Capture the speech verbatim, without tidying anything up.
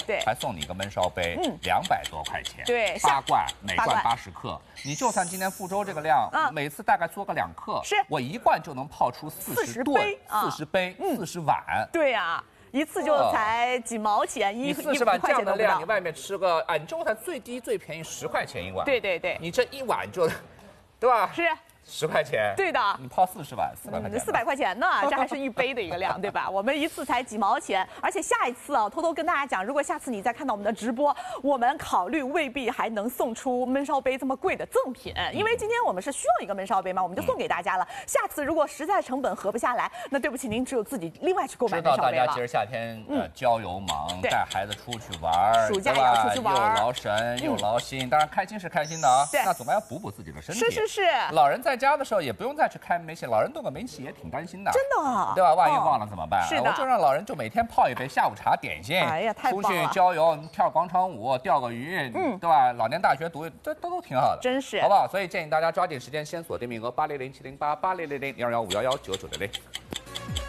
对， 还送你一个焖烧杯，嗯，两百多块钱， 对， 八罐，每罐八十克。你就算今天福州这个量， 嗯， 每次大概做个两克， 是我一罐就能泡出四十吨、四十杯、四十碗。 对呀。 一次就才几毛钱，一四十碗这样的量，你外面吃个俺粥它最低最便宜十块钱一碗。 对对对， 你这一碗就，对吧？ 是。 十块钱， 对的， 你泡四十碗，四百块钱， 四百块钱呢，这还是一杯的一个量，对吧？我们一次才几毛钱，而且下一次啊，偷偷跟大家讲，如果下次你再看到我们的直播，我们考虑未必还能送出焖烧杯这么贵的赠品，因为今天我们是需要一个焖烧杯嘛，我们就送给大家了。下次如果实在成本合不下来，那对不起，您只有自己另外去购买焖烧杯了。 知道大家其实夏天呃郊游忙，带孩子出去玩， 暑假也要出去玩， 又劳神又劳心，当然开心是开心的啊，那总该要补补自己的身体。 是是是， 老人在家的时候也不用再去开煤气，老人动个煤气也挺担心的， 真的， 对吧？万一忘了怎么办？ 是的， 我就让老人就每天泡一杯下午茶点心， 哎呀，太棒了！ 出去郊游，跳广场舞，钓个鱼，嗯，对吧？老年大学读，这都都挺好的， 真是， 好不好？所以建议大家抓紧时间，先锁定名额八零零七零八八零零零零二幺五幺幺九九零零。